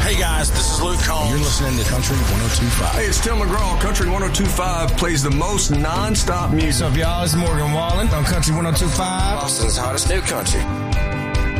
Hey guys, this is Luke Combs. You're listening to Country 102.5. Hey, it's Tim McGraw. Country 102.5 plays the most non-stop music. What's up, y'all? It's Morgan Wallen on Country 102.5. Austin's hottest new country.